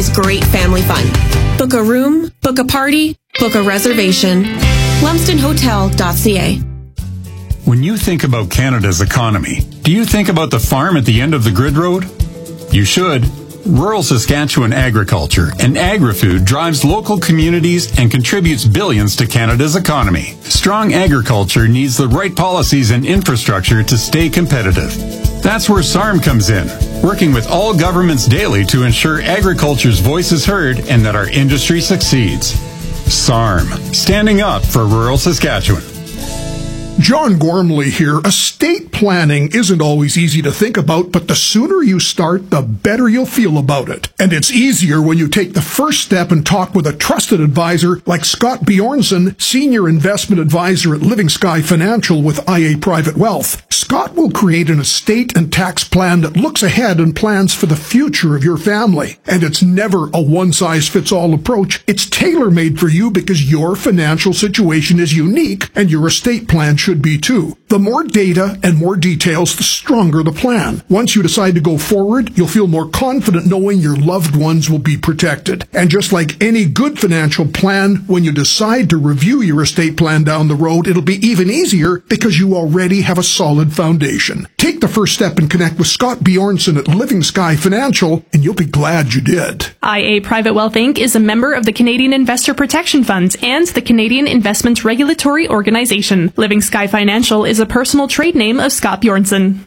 is great family fun. Book a room, book a party, book a reservation. LumsdenHotel.ca. When you think about Canada's economy, do you think about the farm at the end of the grid road? You should. Rural Saskatchewan agriculture and agri-food drives local communities and contributes billions to Canada's economy. Strong agriculture needs the right policies and infrastructure to stay competitive. That's where SARM comes in, working with all governments daily to ensure agriculture's voice is heard and that our industry succeeds. SARM, standing up for rural Saskatchewan. John Gormley here. Estate planning isn't always easy to think about, but the sooner you start, the better you'll feel about it. And it's easier when you take the first step and talk with a trusted advisor like Scott Bjornson, Senior Investment Advisor at Living Sky Financial with IA Private Wealth. Scott will create an estate and tax plan that looks ahead and plans for the future of your family. And it's never a one-size-fits-all approach. It's tailor-made for you because your financial situation is unique and your estate plan should be too. The more data and more details, the stronger the plan. Once you decide to go forward, you'll feel more confident knowing your loved ones will be protected. And just like any good financial plan, when you decide to review your estate plan down the road, it'll be even easier because you already have a solid foundation. Take the first step and connect with Scott Bjornson at Living Sky Financial, and you'll be glad you did. IA Private Wealth Inc. is a member of the Canadian Investor Protection Funds and the Canadian Investment Regulatory Organization. Living Sky Financial is a personal trade name of Scott Bjornson.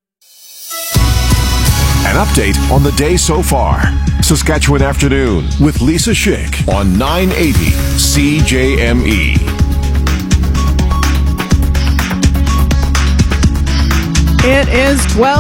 An update on the day so far. Saskatchewan Afternoon with Lisa Schick on 980 CJME. It is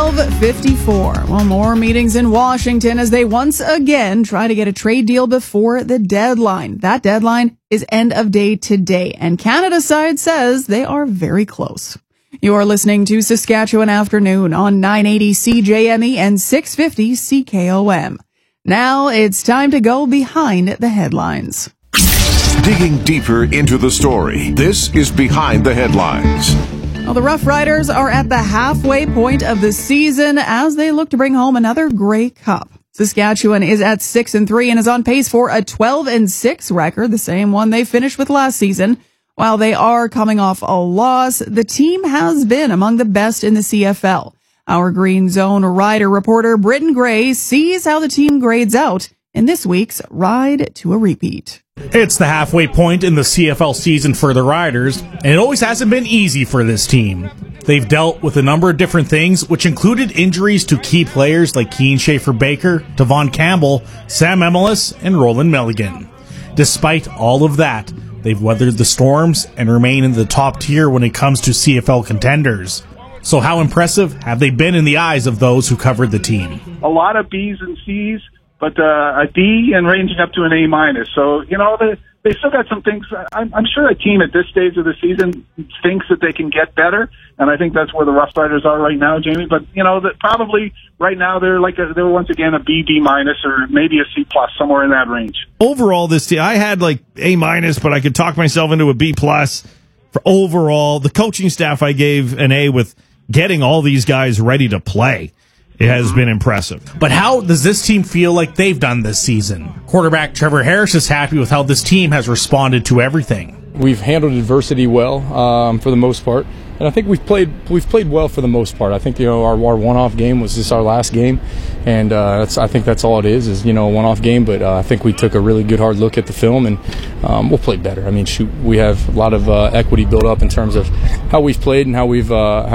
12:54. Well, more meetings in Washington as they once again try to get a trade deal before the deadline. That deadline is end of day today, and Canada's side says they are very close. You are listening to Saskatchewan Afternoon on 980 CJME and 650 CKOM. Now it's time to go behind the headlines. Digging deeper into the story, this is Behind the Headlines. Well, the Rough Riders are at the halfway point of the season as they look to bring home another Grey Cup. Saskatchewan is at 6-3 and is on pace for a 12-6 record, the same one they finished with last season. While they are coming off a loss, the team has been among the best in the CFL. Our Green Zone Rider reporter Britton Gray sees how the team grades out in this week's Ride to a Repeat. It's the halfway point in the CFL season for the Riders, and it always hasn't been easy for this team. They've dealt with a number of different things, which included injuries to key players like Keane Schaefer-Baker, Devon Campbell, Sam Emelis, and Roland Milligan. Despite all of that, they've weathered the storms and remain in the top tier when it comes to CFL contenders. So how impressive have they been in the eyes of those who covered the team? A lot of B's and C's, but a D and ranging up to an A minus. So, you know, they still got some things. I'm sure a team at this stage of the season thinks that they can get better, and I think that's where the Rough Riders are right now, Jamie. But, you know, that probably right now they're once again a B minus, or maybe a C plus, somewhere in that range. Overall, this team, I had like A minus, but I could talk myself into a B plus. For overall, the coaching staff, I gave an A with getting all these guys ready to play. It has been impressive. But how does this team feel like they've done this season? Quarterback Trevor Harris is happy with how this team has responded to everything. We've handled adversity well for the most part, and I think we've played well for the most part. I think, you know, our one-off game was just our last game, and I think that's all it is, you know, a one-off game. But I think we took a really good hard look at the film, and we'll play better. I mean, we have a lot of equity built up in terms of how we've played and how we've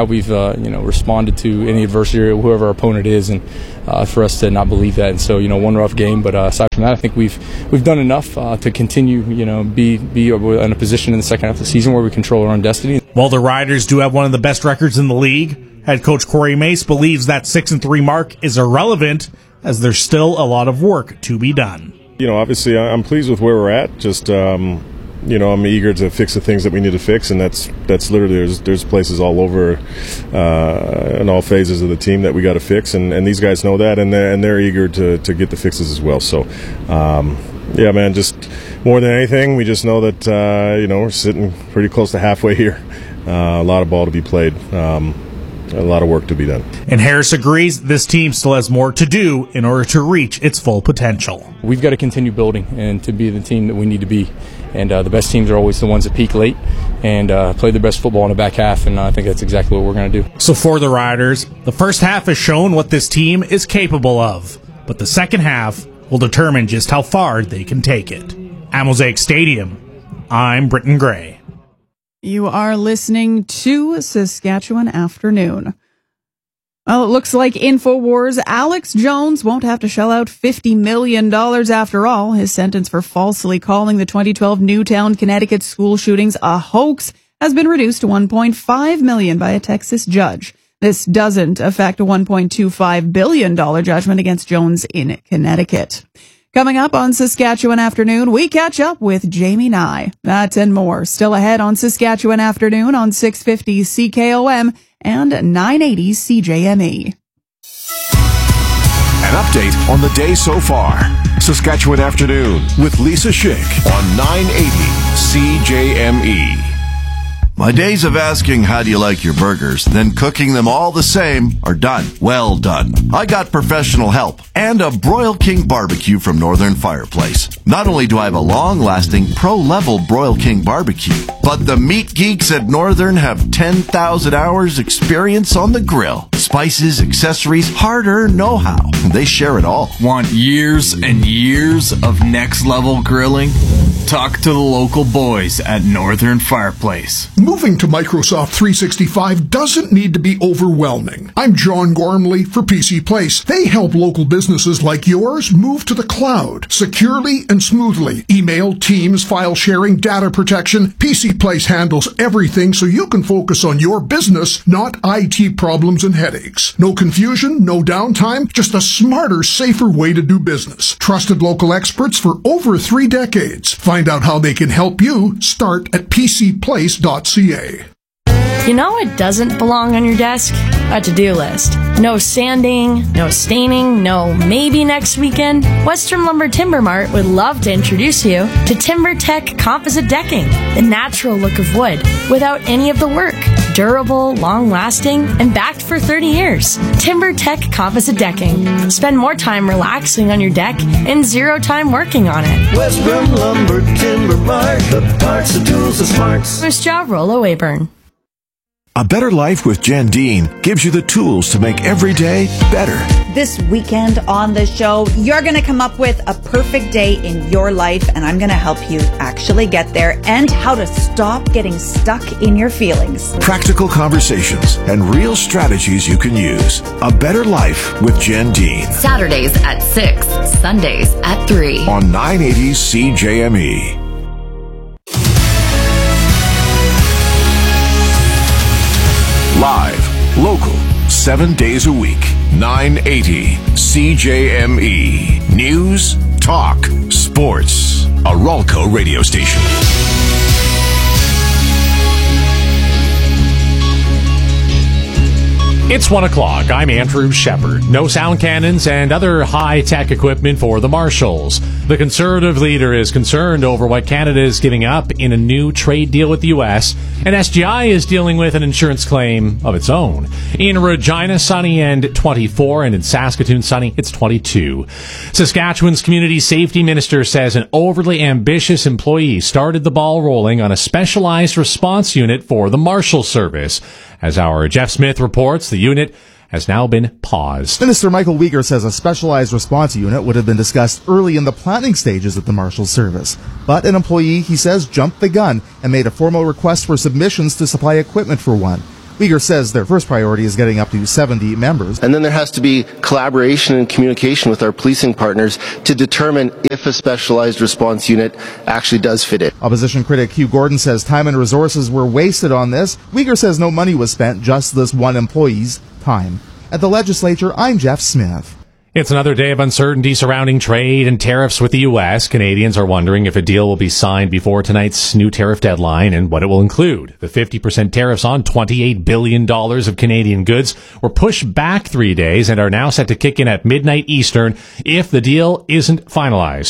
you know, responded to any adversity or whoever our opponent is, and for us to not believe that. And so, you know, one rough game, but aside from that, I think we've done enough to continue, you know, be in a position in the second half of the season where we control our own destiny. While the Riders do have one of the best records in the league, head coach Corey Mace believes that 6-3 mark is irrelevant, as there's still a lot of work to be done. You know, obviously, I'm pleased with where we're at. Just you know, I'm eager to fix the things that we need to fix, and that's literally there's places all over in all phases of the team that we got to fix, and these guys know that, and they're eager to get the fixes as well. So, yeah, man, just more than anything, we just know that you know, we're sitting pretty close to halfway here. A lot of ball to be played. a lot of work to be done. And Harris agrees this team still has more to do in order to reach its full potential. We've got to continue building and to be the team that we need to be. And the best teams are always the ones that peak late and play their best football in the back half, and I think that's exactly what we're going to do. So for the Riders, the first half has shown what this team is capable of, but the second half will determine just how far they can take it. At Mosaic Stadium, I'm Britton Gray. You are listening to Saskatchewan Afternoon. Well, it looks like InfoWars' Alex Jones won't have to shell out $50 million after all. His sentence for falsely calling the 2012 Newtown, Connecticut school shootings a hoax has been reduced to $1.5 million by a Texas judge. This doesn't affect a $1.25 billion judgment against Jones in Connecticut. Coming up on Saskatchewan Afternoon, we catch up with Jamie Nye. That and more still ahead on Saskatchewan Afternoon on 650 CKOM and 980 CJME. An update on the day so far. Saskatchewan Afternoon with Lisa Schick on 980 CJME. My days of asking how do you like your burgers, then cooking them all the same are done. Well done. I got professional help and a Broil King barbecue from Northern Fireplace. Not only do I have a long-lasting pro-level Broil King barbecue, but the meat geeks at Northern have 10,000 hours experience on the grill. Spices, accessories, hard-earned know-how. They share it all. Want years and years of next-level grilling? Talk to the local boys at Northern Fireplace. Moving to Microsoft 365 doesn't need to be overwhelming. I'm John Gormley for PC Place. They help local businesses like yours move to the cloud securely and smoothly. Email, Teams, file sharing, data protection. PC Place handles everything so you can focus on your business, not IT problems and headaches. No confusion, no downtime, just a smarter, safer way to do business. Trusted local experts for over 3 decades. Find out how they can help you. Start at pcplace.ca. You know what doesn't belong on your desk? A to-do list. No sanding, no staining, no maybe next weekend. Western Lumber Timber Mart would love to introduce you to TimberTech Composite Decking, the natural look of wood without any of the work. Durable, long-lasting, and backed for 30 years. TimberTech Composite Decking. Spend more time relaxing on your deck and 0 time working on it. Western Lumber Timber Mart, the parts, the tools, the smarts. First job, Rollo Wayburn. A Better Life with Jen Dean gives you the tools to make every day better. This weekend on the show, you're going to come up with a perfect day in your life, and I'm going to help you actually get there and how to stop getting stuck in your feelings. Practical conversations and real strategies you can use. A Better Life with Jen Dean. Saturdays at 6, Sundays at 3. On 980 CJME. Live, local, 7 days a week, 980 CJME. News, talk, sports. A Ralco radio station. It's 1 o'clock. I'm Andrew Shepard. No sound cannons and other high-tech equipment for the Marshals. The Conservative leader is concerned over what Canada is giving up in a new trade deal with the U.S., and SGI is dealing with an insurance claim of its own. In Regina, sunny and 24, and in Saskatoon, sunny, it's 22. Saskatchewan's Community Safety Minister says an overly ambitious employee started the ball rolling on a specialized response unit for the Marshal Service. As our Jeff Smith reports, the unit has now been paused. Minister Michael Uyghur says a specialized response unit would have been discussed early in the planning stages at the Marshal Service. But an employee, he says, jumped the gun and made a formal request for submissions to supply equipment for one. Uyghur says their first priority is getting up to 70 members. And then there has to be collaboration and communication with our policing partners to determine if a specialized response unit actually does fit it. Opposition critic Hugh Gordon says time and resources were wasted on this. Uyghur says no money was spent, just this one employee's time. At the legislature, I'm Jeff Smith. It's another day of uncertainty surrounding trade and tariffs with the U.S. Canadians are wondering if a deal will be signed before tonight's new tariff deadline and what it will include. The 50% tariffs on $28 billion of Canadian goods were pushed back 3 days and are now set to kick in at midnight Eastern if the deal isn't finalized.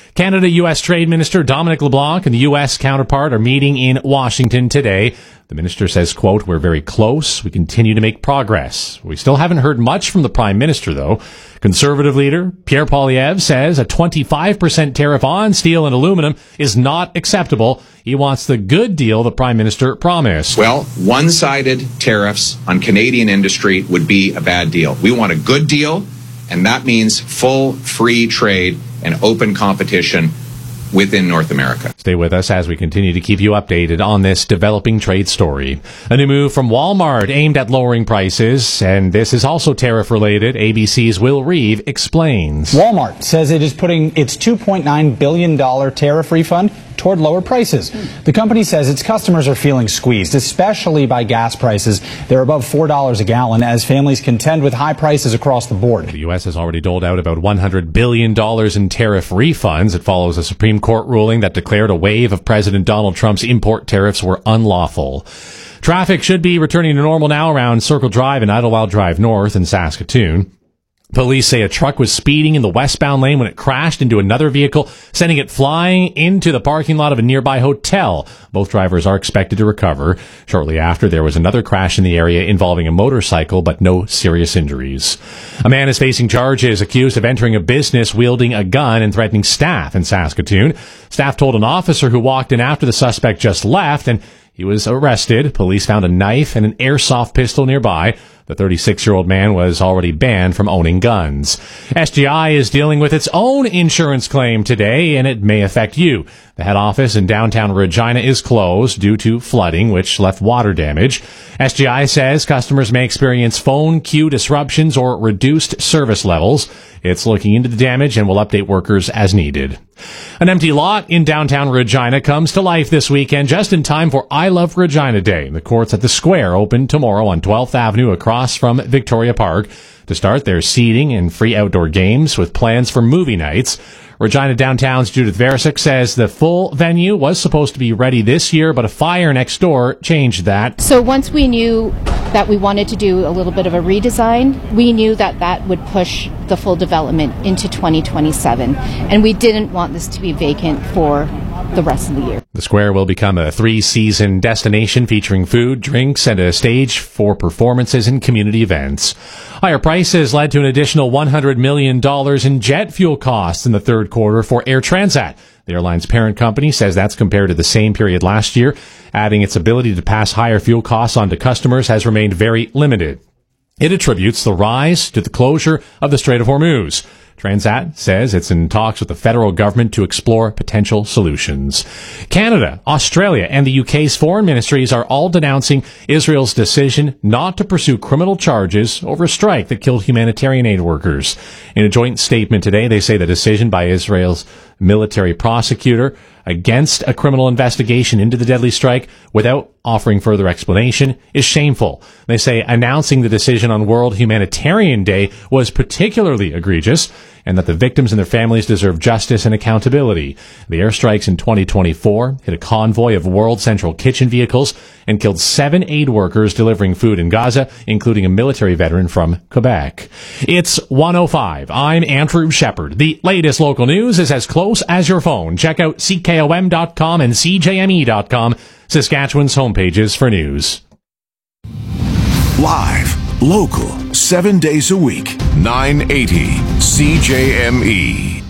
Canada-U.S. Trade Minister Dominic LeBlanc and the U.S. counterpart are meeting in Washington today. The minister says, quote, "We're very close. We continue to make progress." We still haven't heard much from the Prime Minister, though. Conservative leader Pierre Poilievre says a 25% tariff on steel and aluminum is not acceptable. He wants the good deal the Prime Minister promised. Well, one-sided tariffs on Canadian industry would be a bad deal. We want a good deal, and that means full free trade and open competition within North America. Stay with us as we continue to keep you updated on this developing trade story. A new move from Walmart aimed at lowering prices, and this is also tariff-related. ABC's Will Reeve explains. Walmart says it is putting its $2.9 billion tariff refund toward lower prices. The company says its customers are feeling squeezed, especially by gas prices. They're above $4 a gallon as families contend with high prices across the board. The U.S. has already doled out about $100 billion in tariff refunds. It follows a Supreme Court ruling that declared a wave of President Donald Trump's import tariffs were unlawful. Traffic should be returning to normal now around Circle Drive and Idlewild Drive North in Saskatoon. Police say a truck was speeding in the westbound lane when it crashed into another vehicle, sending it flying into the parking lot of a nearby hotel. Both drivers are expected to recover. Shortly after, there was another crash in the area involving a motorcycle, but no serious injuries. A man is facing charges accused of entering a business wielding a gun and threatening staff in Saskatoon. Staff told an officer who walked in after the suspect just left, and he was arrested. Police found a knife and an airsoft pistol nearby. The 36-year-old man was already banned from owning guns. SGI is dealing with its own insurance claim today, and it may affect you. The head office in downtown Regina is closed due to flooding, which left water damage. SGI says customers may experience phone queue disruptions or reduced service levels. It's looking into the damage and will update workers as needed. An empty lot in downtown Regina comes to life this weekend just in time for I Love Regina Day. The courts at the Square open tomorrow on 12th Avenue across from Victoria Park. To start, there's seating and free outdoor games with plans for movie nights. Regina Downtown's Judith Verisic says the full venue was supposed to be ready this year, but a fire next door changed that. So once we knew that we wanted to do a little bit of a redesign, we knew that that would push the full development into 2027. And we didn't want this to be vacant for the rest of the year. The Square will become a 3-season destination featuring food, drinks, and a stage for performances and community events. Higher prices led to an additional $100 million in jet fuel costs in the third quarter for Air Transat. The airline's parent company says that's compared to the same period last year, adding its ability to pass higher fuel costs on to customers has remained very limited. It attributes the rise to the closure of the Strait of Hormuz. Transat says it's in talks with the federal government to explore potential solutions. Canada, Australia, and the UK's foreign ministries are all denouncing Israel's decision not to pursue criminal charges over a strike that killed humanitarian aid workers. In a joint statement today, they say the decision by Israel's military prosecutor against a criminal investigation into the deadly strike without offering further explanation is shameful. They say announcing the decision on World Humanitarian Day was particularly egregious and that the victims and their families deserve justice and accountability. The airstrikes in 2024 hit a convoy of World Central Kitchen vehicles and killed 7 aid workers delivering food in Gaza, including a military veteran from Quebec. It's 1:05. I'm Andrew Shepard. The latest local news is as close as your phone. Check out CKOM.com and CJME.com, Saskatchewan's homepages for news. Live, local, 7 days a week, 980 CJME.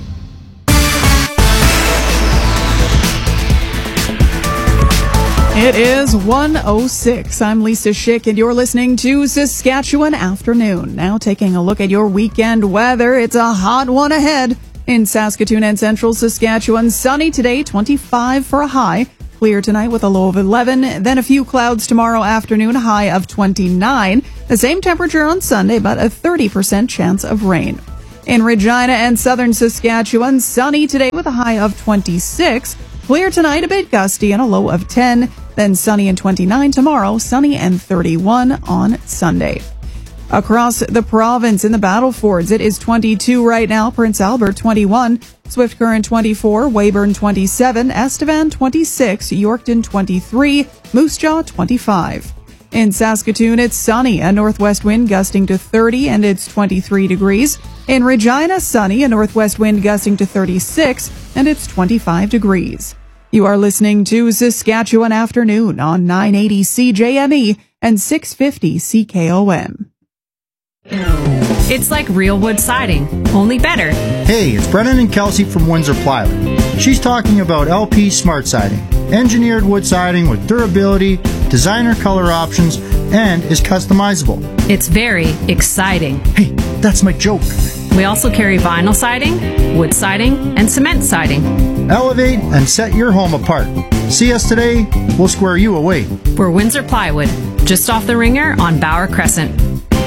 It is 1:06. I'm Lisa Schick, and you're listening to Saskatchewan Afternoon. Now taking a look at your weekend weather. It's a hot one ahead. In Saskatoon and central Saskatchewan, sunny today, 25 for a high. Clear tonight with a low of 11. Then a few clouds tomorrow afternoon, a high of 29. The same temperature on Sunday, but a 30% chance of rain. In Regina and southern Saskatchewan, sunny today with a high of 26. Clear tonight, a bit gusty and a low of 10. Then sunny and 29 tomorrow, sunny and 31 on Sunday. Across the province in the Battlefords, it is 22 right now. Prince Albert 21, Swift Current 24, Weyburn 27, Estevan 26, Yorkton 23, Moose Jaw 25. In Saskatoon, it's sunny, a northwest wind gusting to 30, and it's 23 degrees. In Regina, sunny, a northwest wind gusting to 36, and it's 25 degrees. You are listening to Saskatchewan Afternoon on 980 CJME and 650 CKOM. It's like real wood siding, only better. Hey, it's Brennan and Kelsey from Windsor Plywood. She's talking about LP Smart Siding, engineered wood siding with durability, designer color options, and is customizable. It's very exciting. Hey, that's my joke. We also carry vinyl siding, wood siding, and cement siding. Elevate and set your home apart. See us today, we'll square you away. We're Windsor Plywood, just off the Ringer on Bauer Crescent.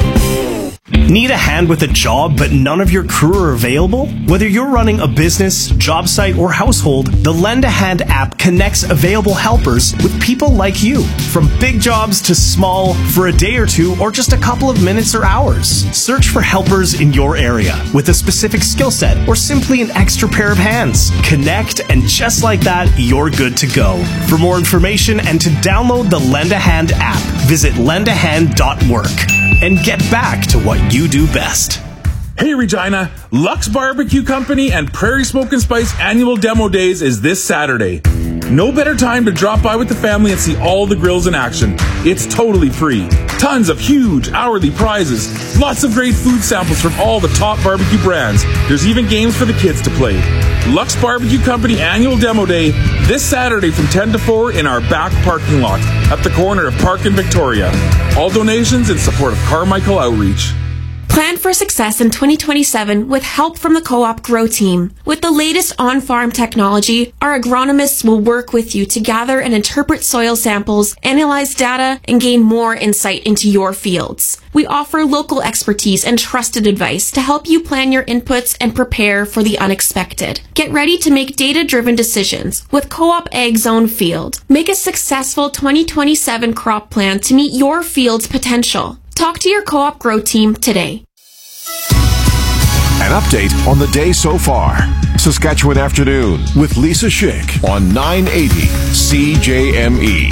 Need a hand with a job, but none of your crew are available? Whether you're running a business, job site, or household, the Lend a Hand app connects available helpers with people like you. From big jobs to small, for a day or two, or just a couple of minutes or hours. Search for helpers in your area with a specific skill set or simply an extra pair of hands. Connect, and just like that, you're good to go. For more information and to download the Lend a Hand app, visit lendahand.work. And get back to what you do best. Hey Regina, Lux Barbecue Company and Prairie Smoke and Spice annual demo days is this Saturday. No better time to drop by with the family and see all the grills in action. It's totally free. Tons of huge hourly prizes. Lots of great food samples from all the top barbecue brands. There's even games for the kids to play. Lux Barbecue Company annual demo day this Saturday from 10 to 4 in our back parking lot at the corner of Park and Victoria. All donations in support of Carmichael Outreach. Plan for success in 2027 with help from the Co-op Grow team. With the latest on-farm technology, our agronomists will work with you to gather and interpret soil samples, analyze data, and gain more insight into your fields. We offer local expertise and trusted advice to help you plan your inputs and prepare for the unexpected. Get ready to make data-driven decisions with Co-op Ag Zone Field. Make a successful 2027 crop plan to meet your field's potential. Talk to your Co-op Grow team today. An update on the day so far. Saskatchewan Afternoon with Lisa Schick on 980 CJME.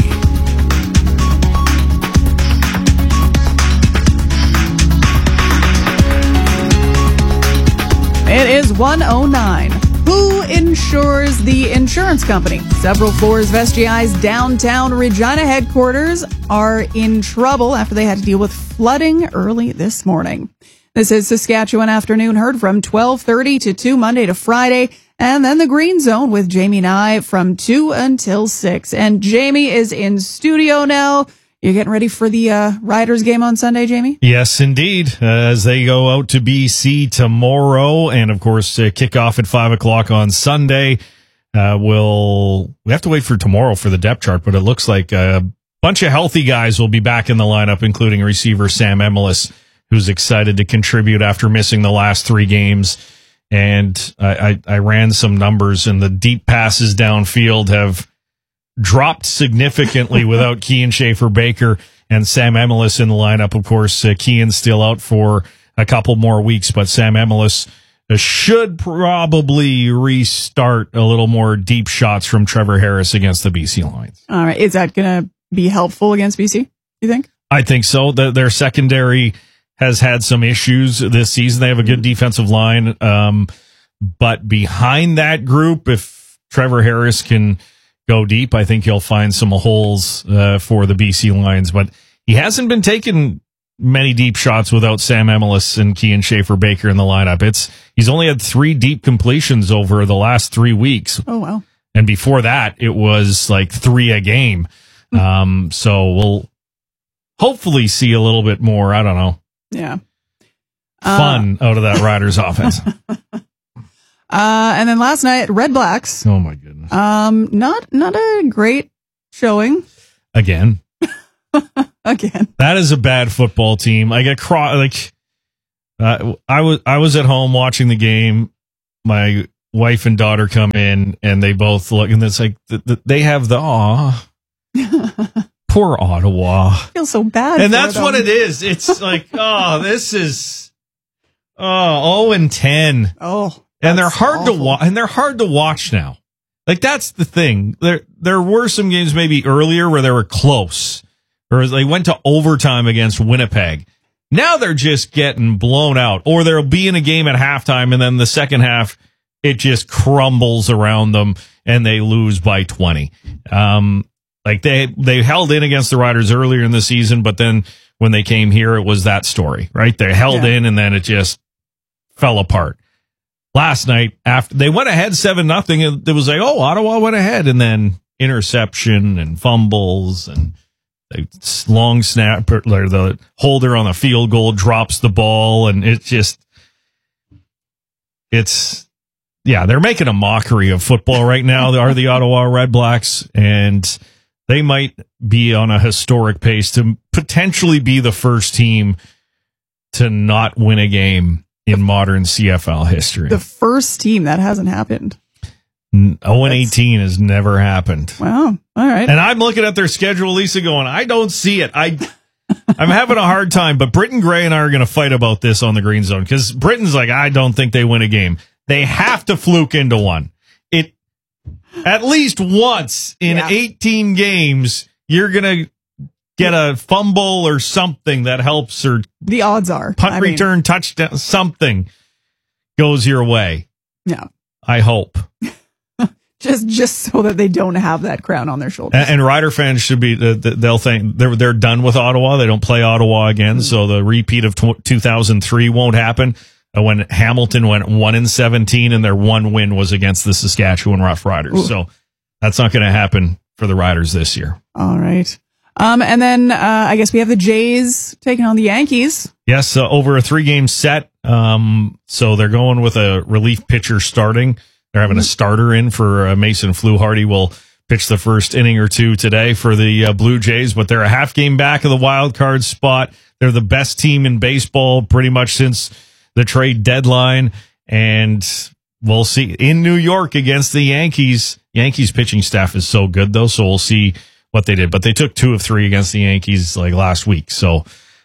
It is 1:09. Who insures the insurance company? Several floors of SGI's downtown Regina headquarters are in trouble after they had to deal with flooding early this morning. This is Saskatchewan Afternoon, heard from 12:30 to 2 Monday to Friday, and then the Green Zone with Jamie Nye from 2 until 6. And Jamie is in studio now. You're getting ready for the Riders game on Sunday, Jamie? Yes, indeed. As they go out to BC tomorrow, and of course, kick off at 5 o'clock on Sunday. We have to wait for tomorrow for the depth chart, but it looks like a bunch of healthy guys will be back in the lineup, including receiver Sam Emelis, who's excited to contribute after missing the last 3 games. And I ran some numbers, and the deep passes downfield have dropped significantly without Kean Schaefer-Baker and Sam Emelis in the lineup. Of course, Kean's still out for a couple more weeks, but Sam Emelis should probably restart a little more deep shots from Trevor Harris against the BC Lions. All right. Is that going to be helpful against BC, you think? I think so. Their secondary has had some issues this season. They have a good defensive line. But behind that group, if Trevor Harris can go deep, I think he'll find some holes for the BC Lions. But he hasn't been taking many deep shots without Sam Emelis and Kean Schaefer-Baker in the lineup. He's only had 3 deep completions over the last 3 weeks. Oh, wow. And before that, it was like 3 a game. So we'll hopefully see a little bit more, I don't know, yeah, fun out of that Riders offense. And then last night, Red Blacks. Oh my goodness. Not a great showing. Again. Again. That is a bad football team. I was at home watching the game. My wife and daughter come in, and they both look, and it's like they have the poor Ottawa. I feel so bad. And that's what it is. It's like, this is 0-10. Oh. And they're hard to watch, and they're hard to watch now. Like, that's the thing. There were some games maybe earlier where they were close, or they went to overtime against Winnipeg. Now they're just getting blown out, or they'll be in a game at halftime, and then the second half, it just crumbles around them, and they lose by 20. Like they held in against the Riders earlier in the season, but then when they came here, it was that story, right? They held in, and then it just fell apart. Last night, after they went ahead 7-0, it was like, oh, Ottawa went ahead, and then interception and fumbles and the long snap, or the holder on the field goal drops the ball, and they're making a mockery of football right now. They are the Ottawa Red Blacks, and they might be on a historic pace to potentially be the first team to not win a game in modern CFL history. The first team. That hasn't happened. 0-18 has never happened. Wow. All right. And I'm looking at their schedule, Lisa, going, I don't see it. I'm having a hard time, but Britton Gray and I are going to fight about this on the Green Zone, because Britton's like, I don't think they win a game. They have to fluke into one. At least once in 18 games, you're going to get a fumble or something that helps, or the odds are punt return, touchdown, something goes your way. Yeah. I hope. Just so that they don't have that crown on their shoulders. And Rider fans should be, they'll think they're done with Ottawa. They don't play Ottawa again. So the repeat of 2003 won't happen. When Hamilton went 1-17 and their one win was against the Saskatchewan Roughriders. Ooh. So that's not going to happen for the Riders this year. All right. And then I guess we have the Jays taking on the Yankees. Yes, over a 3-game set. So they're going with a relief pitcher starting. They're having a starter in for Mason Fluharty. Will pitch the first inning or two today for the Blue Jays, but they're a half game back of the wild card spot. They're the best team in baseball pretty much since the trade deadline, and we'll see in New York against the Yankees. Yankees pitching staff is so good though, so we'll see what they did. But they took 2 of 3 against the Yankees like last week, so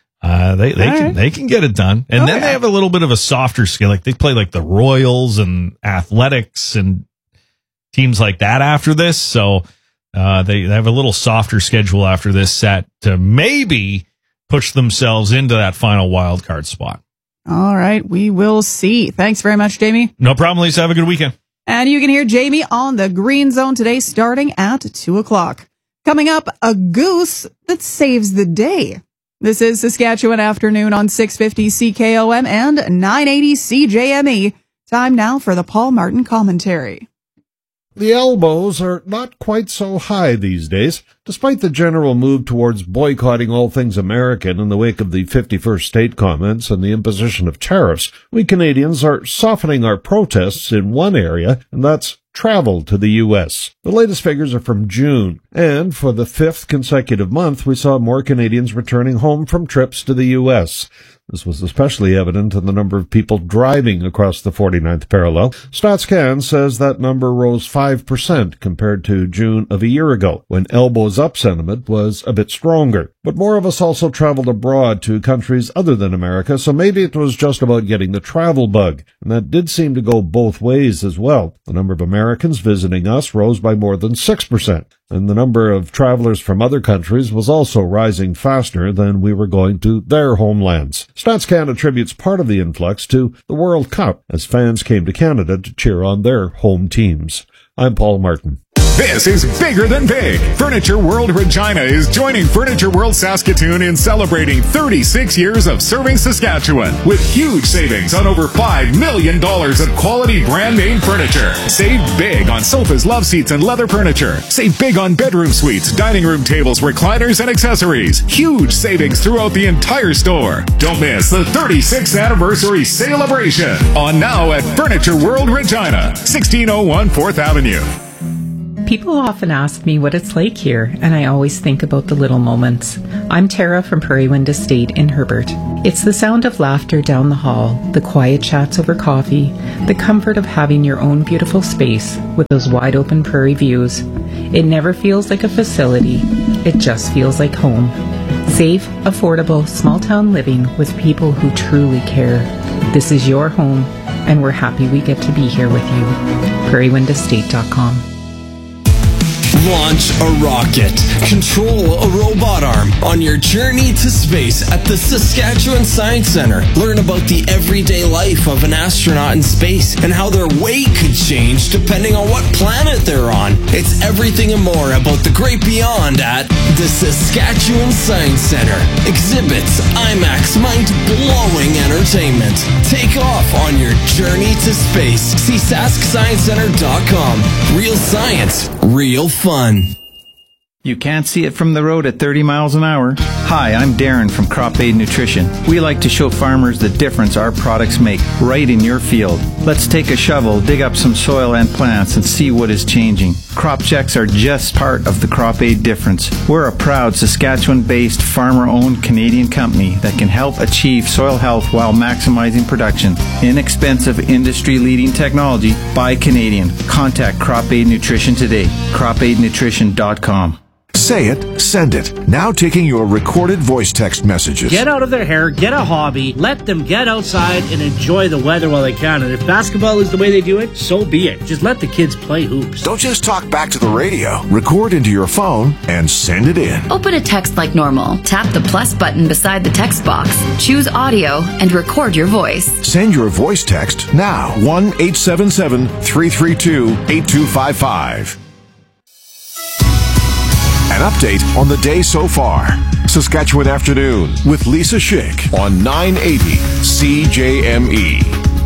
they can get it done. And then they have a little bit of a softer skill. Like they play like the Royals and Athletics and teams like that after this. So they have a little softer schedule after this set to maybe push themselves into that final wild card spot. All right, we will see. Thanks very much, Jamie. No problem, Lisa. Have a good weekend. And you can hear Jamie on the Green Zone today starting at 2 o'clock. Coming up, a goose that saves the day. This is Saskatchewan Afternoon on 650 CKOM and 980 CJME. Time now for the Paul Martin Commentary. The elbows are not quite so high these days, despite the general move towards boycotting all things American in the wake of the 51st state comments and the imposition of tariffs. We Canadians are softening our protests in one area, and that's travel to the U.S. The latest figures are from June, and for the 5th consecutive month, we saw more Canadians returning home from trips to the U.S. This was especially evident in the number of people driving across the 49th parallel. StatsCan says that number rose 5% compared to June of a year ago, when elbows up sentiment was a bit stronger. But more of us also traveled abroad to countries other than America, so maybe it was just about getting the travel bug. And that did seem to go both ways as well. The number of Americans visiting us rose by more than 6%. And the number of travelers from other countries was also rising faster than we were going to their homelands. StatsCan attributes part of the influx to the World Cup, as fans came to Canada to cheer on their home teams. I'm Paul Martin. This is bigger than big. Furniture World Regina is joining Furniture World Saskatoon in celebrating 36 years of serving Saskatchewan with huge savings on over $5 million of quality brand name furniture. Save big on sofas, love seats, and leather furniture. Save big on bedroom suites, dining room tables, recliners, and accessories. Huge savings throughout the entire store. Don't miss the 36th anniversary celebration on now at Furniture World Regina, 1601 4th Avenue. People often ask me what it's like here, and I always think about the little moments. I'm Tara from Prairie Wind Estate in Herbert. It's the sound of laughter down the hall, the quiet chats over coffee, the comfort of having your own beautiful space with those wide open prairie views. It never feels like a facility, it just feels like home. Safe, affordable, small town living with people who truly care. This is your home, and we're happy we get to be here with you. PrairieWindEstate.com. Launch a rocket. Control a robot arm on your journey to space at the Saskatchewan Science Centre. Learn about the everyday life of an astronaut in space and how their weight could change depending on what planet they're on. It's everything and more about the great beyond at the Saskatchewan Science Centre. Exhibits, IMAX, mind-blowing entertainment. Take off on your journey to space. See SaskScienceCenter.com. Real science, real fun. You can't see it from the road at 30 miles an hour. Hi, I'm Darren from Crop Aid Nutrition. We like to show farmers the difference our products make right in your field. Let's take a shovel, dig up some soil and plants, and see what is changing. Crop checks are just part of the Crop Aid difference. We're a proud Saskatchewan-based, farmer-owned Canadian company that can help achieve soil health while maximizing production. Inexpensive, industry-leading technology by Canadian. Contact Crop Aid Nutrition today. CropAidNutrition.com. Say it, send it. Now taking your recorded voice text messages. Get out of their hair, get a hobby, let them get outside and enjoy the weather while they can. And if basketball is the way they do it, so be it. Just let the kids play hoops. Don't just talk back to the radio. Record into your phone and send it in. Open a text like normal. Tap the plus button beside the text box. Choose audio and record your voice. Send your voice text now. 1-877-332-8255. An update on the day so far. Saskatchewan Afternoon with Lisa Schick on 980 CJME.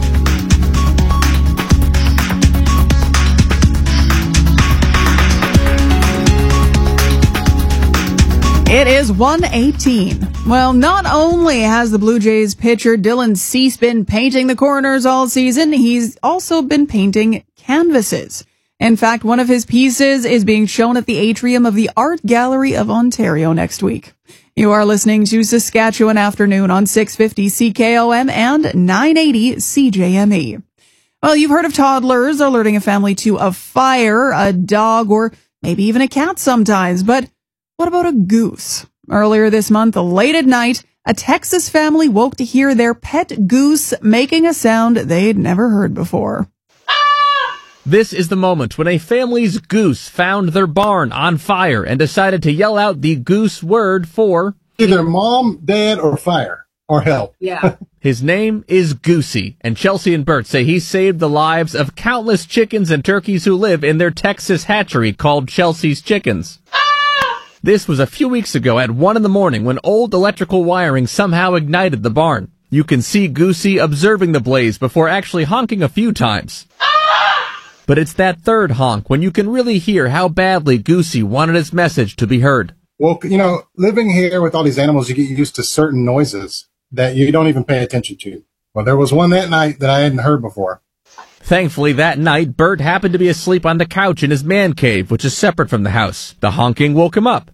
It is 1:18. Well, not only has the Blue Jays pitcher Dylan Cease been painting the corners all season, he's also been painting canvases. In fact, one of his pieces is being shown at the atrium of the Art Gallery of Ontario next week. You are listening to Saskatchewan Afternoon on 650 CKOM and 980 CJME. Well, you've heard of toddlers alerting a family to a fire, a dog, or maybe even a cat sometimes. But what about a goose? Earlier this month, late at night, a Texas family woke to hear their pet goose making a sound they'd never heard before. This is the moment when a family's goose found their barn on fire and decided to yell out the goose word for either mom, dad, or fire, or help. Yeah. His name is Goosey, and Chelsea and Bert say he saved the lives of countless chickens and turkeys who live in their Texas hatchery called Chelsea's Chickens. This was a few weeks ago at 1 a.m. when old electrical wiring somehow ignited the barn. You can see Goosey observing the blaze before actually honking a few times. But it's that third honk when you can really hear how badly Goosey wanted his message to be heard. Well, you know, living here with all these animals, you get used to certain noises that you don't even pay attention to. Well, there was one that night that I hadn't heard before. Thankfully, that night, Bert happened to be asleep on the couch in his man cave, which is separate from the house. The honking woke him up.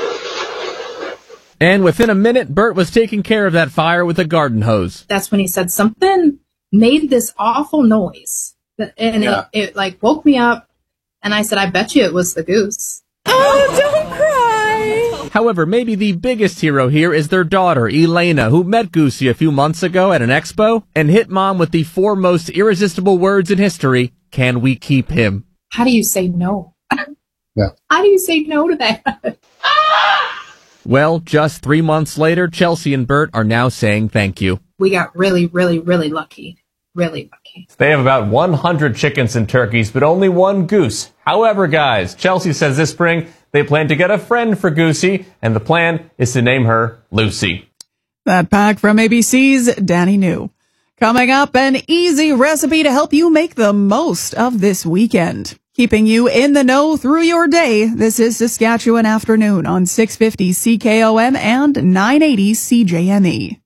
And within a minute, Bert was taking care of that fire with a garden hose. That's when he said something made this awful noise. And it like woke me up, and I said, I bet you it was the goose. Oh, don't cry! However, maybe the biggest hero here is their daughter, Elena, who met Goosey a few months ago at an expo and hit Mom with the 4 most irresistible words in history. Can we keep him? How do you say no? Yeah. How do you say no to that? Well, just 3 months later, Chelsea and Bert are now saying thank you. We got really, really, really lucky. Really lucky. They have about 100 chickens and turkeys, but only 1 goose. However, guys, Chelsea says this spring they plan to get a friend for Goosey, and the plan is to name her Lucy. That pack from ABC's Danny New. Coming up, an easy recipe to help you make the most of this weekend. Keeping you in the know through your day, this is Saskatchewan Afternoon on 650 CKOM and 980 CJME.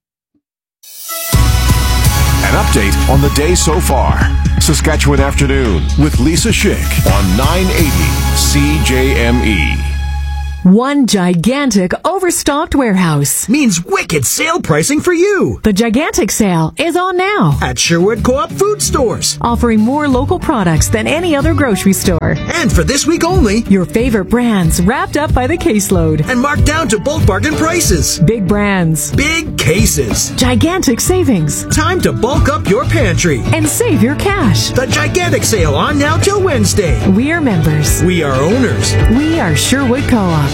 An update on the day so far. Saskatchewan Afternoon with Lisa Schick on 980 CJME. One gigantic overstocked warehouse means wicked sale pricing for you. The gigantic sale is on now at Sherwood Co-op Food Stores, offering more local products than any other grocery store. And for this week only, your favorite brands wrapped up by the caseload and marked down to bulk bargain prices. Big brands, big cases, gigantic savings. Time to bulk up your pantry and save your cash. The gigantic sale on now till Wednesday. We are members. We are owners. We are Sherwood Co-op.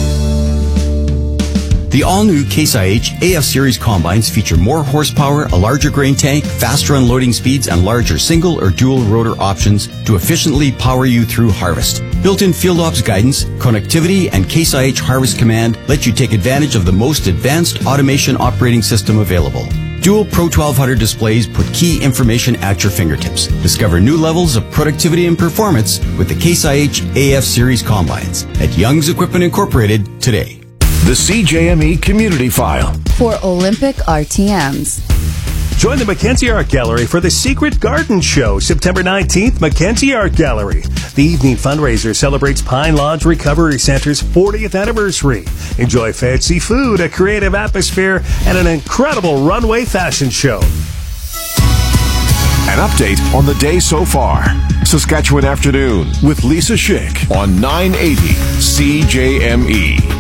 The all-new Case IH AF Series combines feature more horsepower, a larger grain tank, faster unloading speeds, and larger single or dual rotor options to efficiently power you through harvest. Built-in field ops guidance, connectivity, and Case IH Harvest Command let you take advantage of the most advanced automation operating system available. Dual Pro 1200 displays put key information at your fingertips. Discover new levels of productivity and performance with the Case IH AF Series combines at Young's Equipment Incorporated today. The CJME Community File for Olympic RTMs. Join the Mackenzie Art Gallery for the Secret Garden Show, September 19th, Mackenzie Art Gallery. The evening fundraiser celebrates Pine Lodge Recovery Center's 40th anniversary. Enjoy fancy food, a creative atmosphere, and an incredible runway fashion show. An update on the day so far. Saskatchewan Afternoon with Lisa Schick on 980 CJME.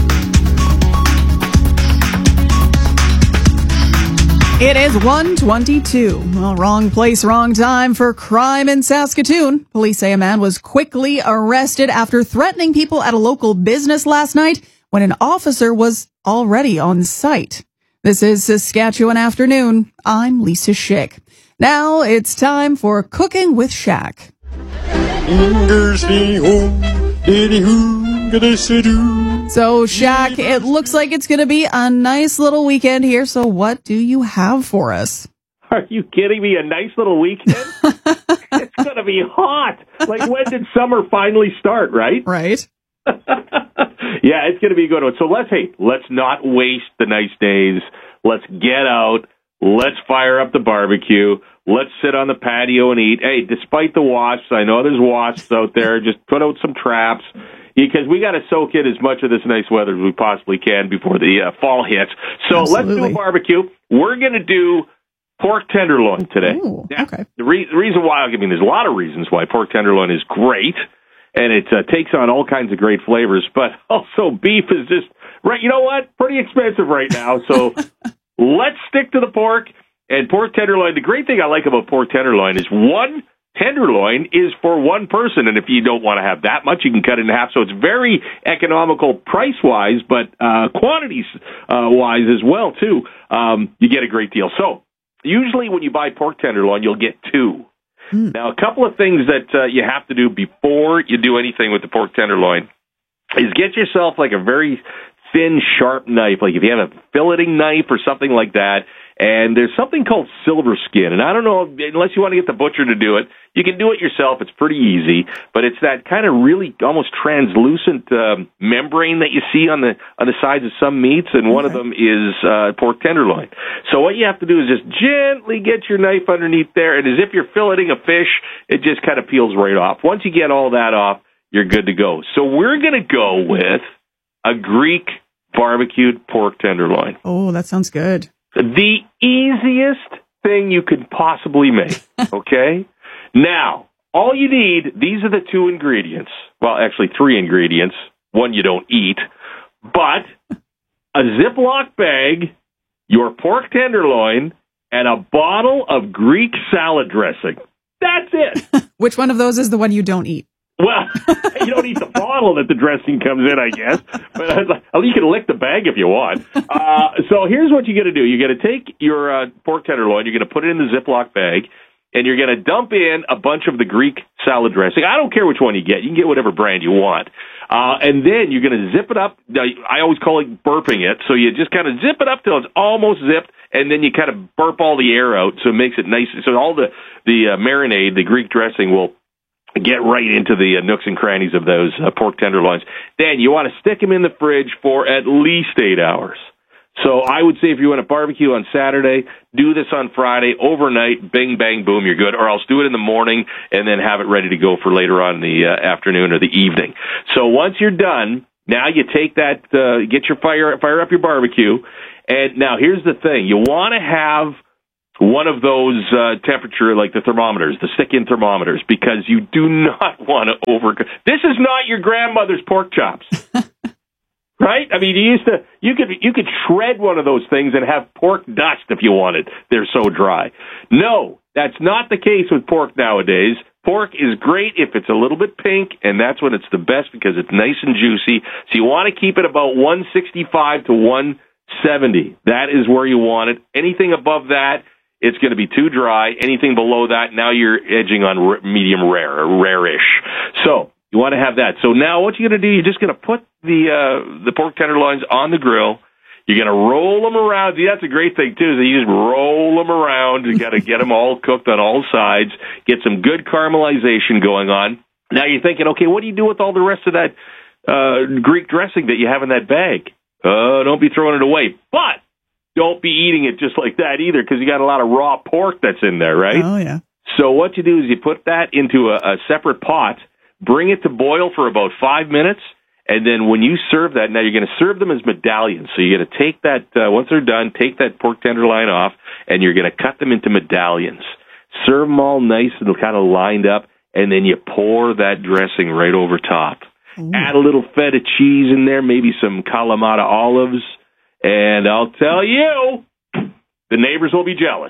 It is 1:22. Well, wrong place, wrong time for crime in Saskatoon. Police say a man was quickly arrested after threatening people at a local business last night when an officer was already on site. This is Saskatchewan Afternoon. I'm Lisa Schick. Now it's time for Cooking with Shaq. So, Shaq, it looks like it's going to be a nice little weekend here. So what do you have for us? Are you kidding me? A nice little weekend? It's going to be hot. Like, when did summer finally start, right? Right. Yeah, it's going to be a good one. So let's not waste the nice days. Let's get out. Let's fire up the barbecue. Let's sit on the patio and eat. Hey, despite the wasps, I know there's wasps out there. Just put out some traps because we got to soak in as much of this nice weather as we possibly can before the fall hits. So Absolutely. Let's do a barbecue. We're going to do pork tenderloin today. Ooh, okay. The reason why, I mean, there's a lot of reasons why pork tenderloin is great, and it takes on all kinds of great flavors, but also beef is just, right, you know what, pretty expensive right now, so let's stick to the pork. And pork tenderloin, the great thing I like about pork tenderloin is one tenderloin is for one person, and if you don't want to have that much, you can cut it in half, so it's very economical price-wise, but quantities-wise as well, too. You get a great deal. So, usually when you buy pork tenderloin, you'll get two. Now, a couple of things that you have to do before you do anything with the pork tenderloin is get yourself like a very thin, sharp knife, like if you have a filleting knife or something like that, and there's something called silver skin, and I don't know, unless you want to get the butcher to do it, you can do it yourself, it's pretty easy, but it's that kind of really almost translucent membrane that you see on the sides of some meats, and one of them is pork tenderloin. So what you have to do is just gently get your knife underneath there, and as if you're filleting a fish, it just kind of peels right off. Once you get all that off, you're good to go. So we're going to go with a Greek barbecued pork tenderloin. Oh, that sounds good. The easiest thing you could possibly make, okay? Now, all you need, these are the two ingredients. Well, actually, three ingredients. One you don't eat. But a Ziploc bag, your pork tenderloin, and a bottle of Greek salad dressing. That's it. Which one of those is the one you don't eat? Well, you don't eat the bottle that the dressing comes in, I guess. But you can lick the bag if you want. So here's what you got to do. You got to take your pork tenderloin, you're going to put it in the Ziploc bag, and you're going to dump in a bunch of the Greek salad dressing. I don't care which one you get. You can get whatever brand you want. And then you're going to zip it up. I always call it burping it. So you just kind of zip it up till it's almost zipped, and then you kind of burp all the air out so it makes it nice. So all the marinade, the Greek dressing, will get right into the nooks and crannies of those pork tenderloins. Then you want to stick them in the fridge for at least 8 hours. So I would say if you want to barbecue on Saturday, do this on Friday, overnight, bing, bang, boom, you're good. Or else do it in the morning and then have it ready to go for later on in the afternoon or the evening. So once you're done, Now you take that, get your fire up your barbecue, and now here's the thing: you want to have one of those temperature, like the thermometers, the stick-in thermometers, because you do not want to overcook. This is not your grandmother's pork chops, right? I mean, you could shred one of those things and have pork dust if you wanted. They're so dry. No, that's not the case with pork nowadays. Pork is great if it's a little bit pink, and that's when it's the best because it's nice and juicy. So you want to keep it about 165 to 170. That is where you want it. Anything above that, it's going to be too dry. Anything below that, now you're edging on medium rare or rare-ish. So you want to have that. So now what you're going to do, you're just going to put the pork tenderloins on the grill. You're going to roll them around. See, that's a great thing, too, is that you just roll them around. You got to get them all cooked on all sides, get some good caramelization going on. Now you're thinking, okay, what do you do with all the rest of that Greek dressing that you have in that bag? Don't be throwing it away. But don't be eating it just like that either, because you got a lot of raw pork that's in there, right? Oh, yeah. So what you do is you put that into a separate pot, bring it to boil for about 5 minutes, and then when you serve that, now you're going to serve them as medallions. So you're going to take that, once they're done, take that pork tenderloin off, and you're going to cut them into medallions. Serve them all nice and kind of lined up, and then you pour that dressing right over top. Ooh. Add a little feta cheese in there, maybe some Kalamata olives, and I'll tell you, the neighbors will be jealous.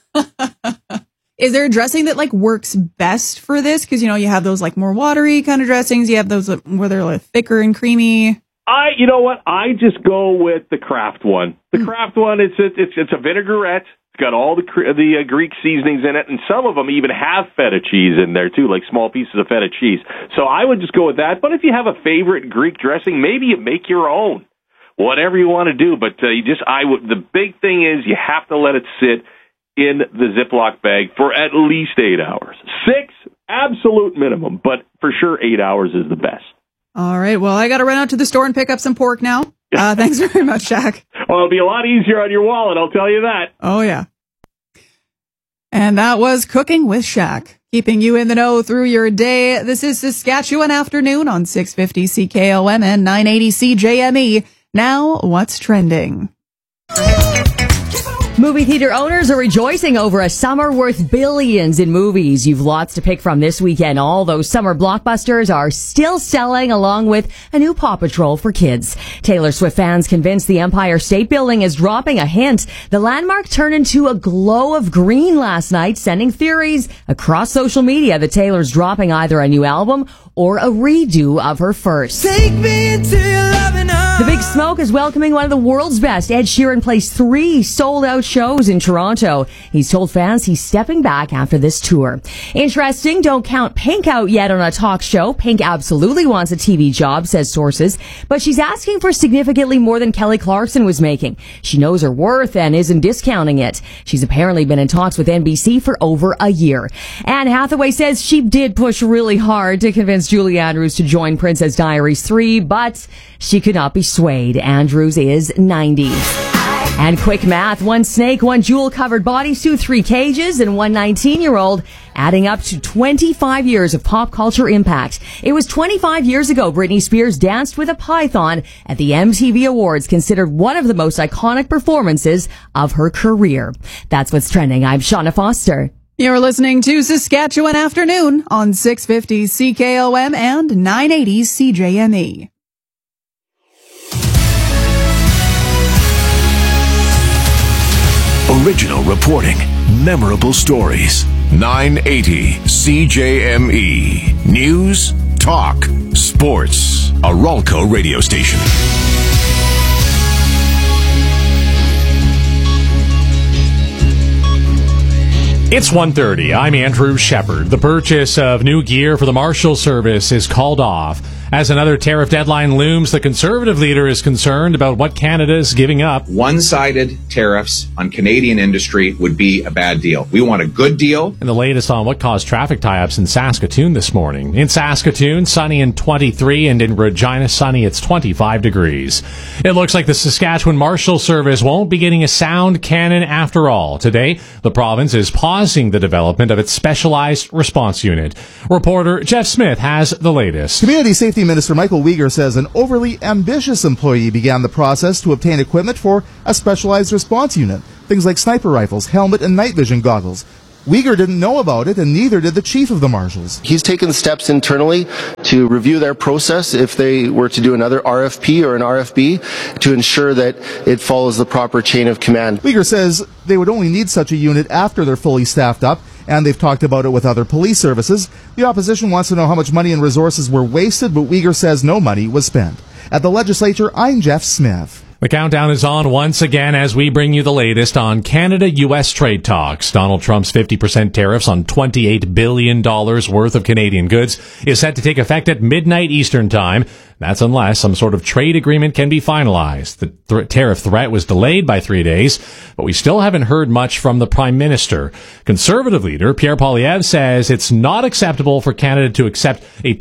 Is there a dressing that works best for this? Because, you have those more watery kind of dressings. You have those where they're thicker and creamy. You know what? I just go with the Kraft one. The Kraft one, it's a vinaigrette. It's got all the Greek seasonings in it, and some of them even have feta cheese in there too, like small pieces of feta cheese. So I would just go with that. But if you have a favorite Greek dressing, maybe you make your own. Whatever you want to do. But the big thing is you have to let it sit in the Ziploc bag for at least 8 hours. 6, absolute minimum, but for sure 8 hours is the best. All right. Well, I got to run out to the store and pick up some pork now. Thanks very much, Shaq. Well, it'll be a lot easier on your wallet, I'll tell you that. Oh, yeah. And that was Cooking with Shaq, keeping you in the know through your day. This is Saskatchewan Afternoon on 650 CKOM and 980 CJME. Now, what's trending? Movie theater owners are rejoicing over a summer worth billions in movies. You've lots to pick from this weekend. All those summer blockbusters are still selling, along with a new Paw Patrol for kids. Taylor Swift fans convinced the Empire State Building is dropping a hint. The landmark turned into a glow of green last night, sending theories across social media that Taylor's dropping either a new album or a redo of her first. Take me into your loving arms. The Big Smoke is welcoming one of the world's best. Ed Sheeran plays 3 sold-out shows in Toronto. He's told fans he's stepping back after this tour. Interesting, don't count Pink out yet on a talk show. Pink absolutely wants a TV job, says sources, but she's asking for significantly more than Kelly Clarkson was making. She knows her worth and isn't discounting it. She's apparently been in talks with NBC for over a year. Anne Hathaway says she did push really hard to convince Julie Andrews to join Princess Diaries 3, but she could not be swayed. Andrews is 90. And quick math, 1 snake, 1 jewel-covered bodysuit, 3 cages, and 1 19-year-old, adding up to 25 years of pop culture impact. It was 25 years ago Britney Spears danced with a python at the MTV Awards, considered one of the most iconic performances of her career. That's what's trending. I'm Shauna Foster. You're listening to Saskatchewan Afternoon on 650 CKOM and 980 CJME. Original reporting, memorable stories. 980 CJME. News, talk, sports. A Ralco radio station. It's 1:30. I'm Andrew Shepard. The purchase of new gear for the Marshal Service is called off. As another tariff deadline looms, the Conservative leader is concerned about what Canada is giving up. One-sided tariffs on Canadian industry would be a bad deal. We want a good deal. And the latest on what caused traffic tie-ups in Saskatoon this morning. In Saskatoon, sunny and 23, and in Regina, sunny, it's 25 degrees. It looks like the Saskatchewan Marshal Service won't be getting a sound cannon after all. Today, the province is pausing pausing the development of its specialized response unit. Reporter Jeff Smith has the latest. Community Safety Minister Michael Uyghur says an overly ambitious employee began the process to obtain equipment for a specialized response unit. Things like sniper rifles, helmet, and night vision goggles. Uyghur didn't know about it, and neither did the chief of the marshals. He's taken steps internally to review their process if they were to do another RFP or an RFB to ensure that it follows the proper chain of command. Uyghur says they would only need such a unit after they're fully staffed up, and they've talked about it with other police services. The opposition wants to know how much money and resources were wasted, but Uyghur says no money was spent. At the legislature, I'm Jeff Smith. The countdown is on once again as we bring you the latest on Canada-U.S. trade talks. Donald Trump's 50% tariffs on $28 billion worth of Canadian goods is set to take effect at midnight Eastern Time. That's unless some sort of trade agreement can be finalized. The tariff threat was delayed by 3 days, but we still haven't heard much from the Prime Minister. Conservative leader Pierre Poilievre says it's not acceptable for Canada to accept a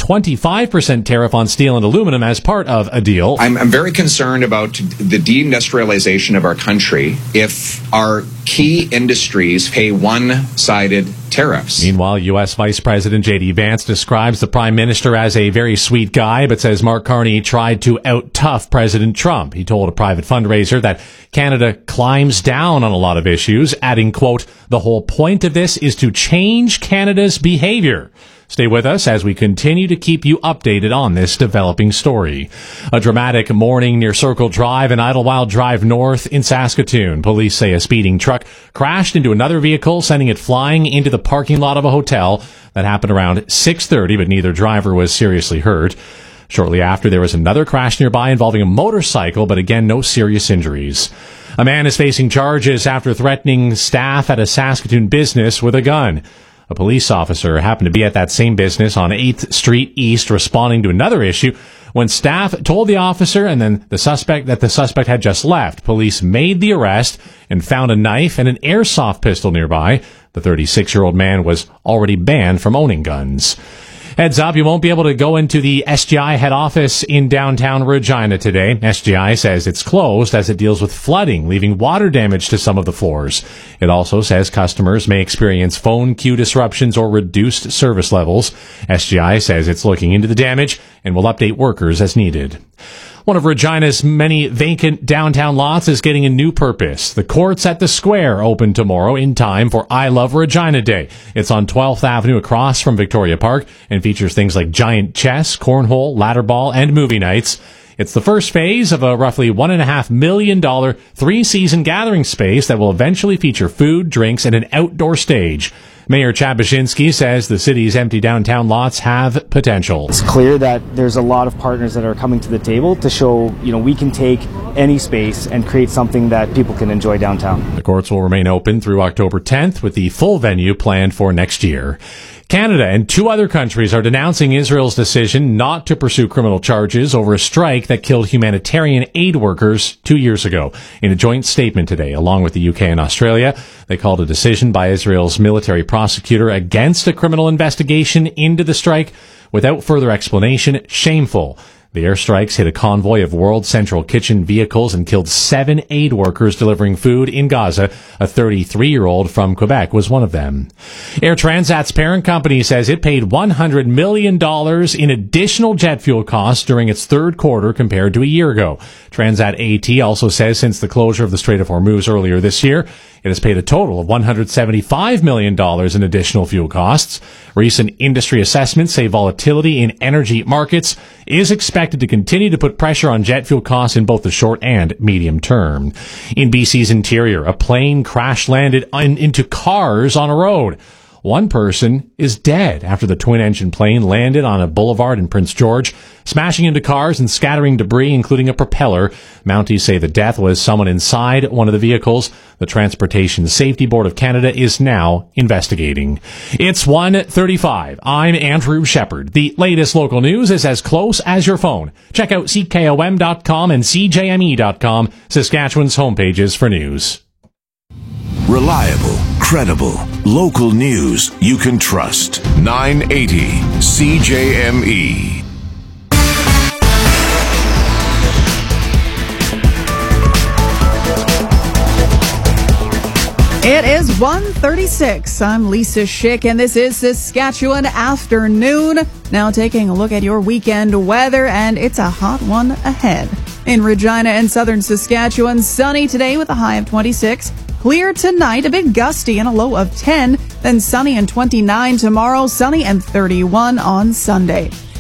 25% tariff on steel and aluminum as part of a deal. I'm very concerned about the deindustrialization of our country if our key industries pay one-sided tariffs. Meanwhile, U.S. Vice President J.D. Vance describes the Prime Minister as a very sweet guy, but says Mark Carney tried to out-tough President Trump. He told a private fundraiser that Canada climbs down on a lot of issues, adding, quote, "The whole point of this is to change Canada's behavior." Stay with us as we continue to keep you updated on this developing story. A dramatic morning near Circle Drive and Idlewild Drive North in Saskatoon. Police say a speeding truck crashed into another vehicle, sending it flying into the parking lot of a hotel. That happened around 6:30, but neither driver was seriously hurt. Shortly after, there was another crash nearby involving a motorcycle, but again, no serious injuries. A man is facing charges after threatening staff at a Saskatoon business with a gun. A police officer happened to be at that same business on 8th Street East responding to another issue when staff told the officer and then the suspect that the suspect had just left. Police made the arrest and found a knife and an airsoft pistol nearby. The 36-year-old man was already banned from owning guns. Heads up, you won't be able to go into the SGI head office in downtown Regina today. SGI says it's closed as it deals with flooding, leaving water damage to some of the floors. It also says customers may experience phone queue disruptions or reduced service levels. SGI says it's looking into the damage and will update workers as needed. One of Regina's many vacant downtown lots is getting a new purpose. The Courts at the Square open tomorrow in time for I Love Regina Day. It's on 12th Avenue across from Victoria Park and features things like giant chess, cornhole, ladder ball, and movie nights. It's the first phase of a roughly $1.5 million 3-season gathering space that will eventually feature food, drinks, and an outdoor stage. Mayor Chad Baczynski says the city's empty downtown lots have potential. It's clear that there's a lot of partners that are coming to the table to show, we can take any space and create something that people can enjoy downtown. The courts will remain open through October 10th with the full venue planned for next year. Canada and 2 other countries are denouncing Israel's decision not to pursue criminal charges over a strike that killed humanitarian aid workers 2 years ago. In a joint statement today, along with the UK and Australia, they called a decision by Israel's military prosecutor against a criminal investigation into the strike without further explanation shameful. The airstrikes hit a convoy of World Central Kitchen vehicles and killed 7 aid workers delivering food in Gaza. A 33-year-old from Quebec was one of them. Air Transat's parent company says it paid $100 million in additional jet fuel costs during its third quarter compared to a year ago. Transat AT also says since the closure of the Strait of Hormuz earlier this year, it has paid a total of $175 million in additional fuel costs. Recent industry assessments say volatility in energy markets is expected to continue to put pressure on jet fuel costs in both the short and medium term. In BC's interior, a plane crash landed into cars on a road. One person is dead after the twin-engine plane landed on a boulevard in Prince George, smashing into cars and scattering debris, including a propeller. Mounties say the death was someone inside one of the vehicles. The Transportation Safety Board of Canada is now investigating. It's 1:35. I'm Andrew Shepard. The latest local news is as close as your phone. Check out CKOM.com and CJME.com, Saskatchewan's homepages for news. Reliable, credible, local news you can trust. 980 CJME. It is 1:36. I'm Lisa Schick, and this is Saskatchewan Afternoon. Now taking a look at your weekend weather, and it's a hot one ahead. In Regina and southern Saskatchewan, sunny today with a high of 26. Clear tonight, a bit gusty and a low of 10. Then sunny and 29 tomorrow, sunny and 31 on Sunday.